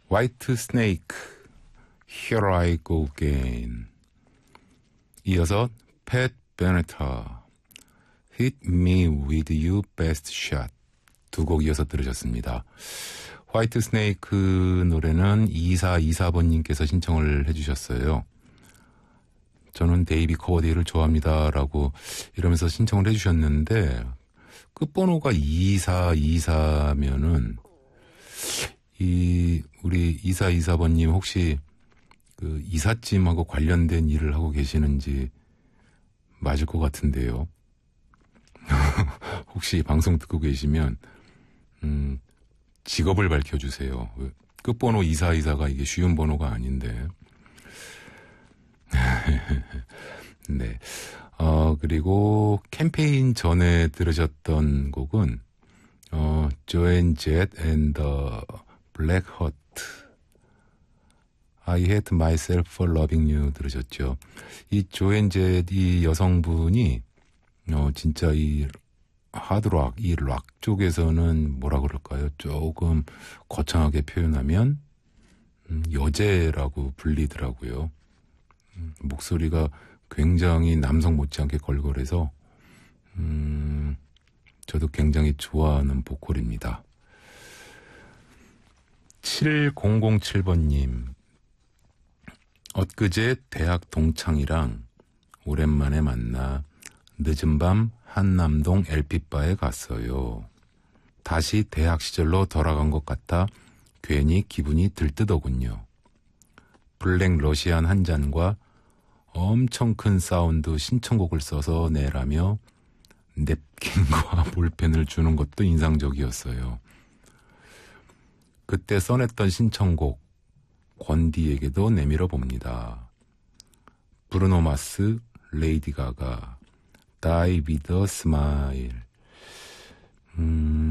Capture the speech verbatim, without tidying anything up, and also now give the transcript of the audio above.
화이트 스네이크, Here I Go Again. 이어서 팻 베네타, Hit Me With You Best Shot. 두 곡 이어서 들으셨습니다. 화이트 스네이크 노래는 이사이사 번님께서 신청을 해주셨어요. 저는 데이비 커버데이를 좋아합니다라고 이러면서 신청을 해주셨는데 끝번호가 이사이사면은 이 우리 이사이사 번님 혹시 그 이삿짐하고 관련된 일을 하고 계시는지 맞을 것 같은데요. 혹시 방송 듣고 계시면 음, 직업을 밝혀주세요. 끝번호 이사이사가 이게 쉬운 번호가 아닌데. 네. 어, 그리고 캠페인 전에 들으셨던 곡은, 어, 조앤 젯 and the Black Heart. I hate myself for loving you 들으셨죠. 이 조앤 젯 이 여성분이, 어, 진짜 이 하드락, 이 락 쪽에서는 뭐라 그럴까요? 조금 거창하게 표현하면, 음, 여제라고 불리더라고요. 음, 목소리가 굉장히 남성 못지않게 걸걸해서 음, 저도 굉장히 좋아하는 보컬입니다. 칠공공칠 번님, 엊그제 대학 동창이랑 오랜만에 만나 늦은 밤 한남동 엘피바에 갔어요. 다시 대학 시절로 돌아간 것 같아 괜히 기분이 들뜨더군요. 블랙 러시안 한 잔과 엄청 큰 사운드 신청곡을 써서 내라며 냅킨과 볼펜을 주는 것도 인상적이었어요. 그때 써냈던 신청곡 권디에게도 내밀어 봅니다. 브루노 마스, 레이디 가가, Die with a Smile. 음...